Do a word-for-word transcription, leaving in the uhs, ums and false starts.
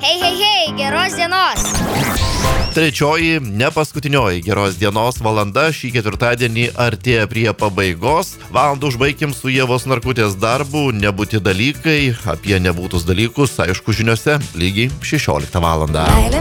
Hei, hei, hei, geros dienos. Trečioji, ne paskutinioji geros dienos valanda šį ketvirtadienį artėja prie pabaigos. Valandą užbaigim su Ievos Narkutės darbu, nebūti dalykai, apie nebūtus dalykus, aišku, žiniose lygiai šešioliktą valandą.